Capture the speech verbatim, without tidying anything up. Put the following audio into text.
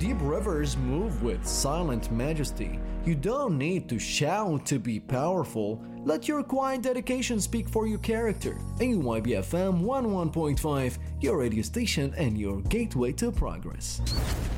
deep rivers move with silent majesty. You don't need to shout to be powerful. Let your quiet dedication speak for your character. A U Y B F M one oh one point five, your radio station and your gateway to progress.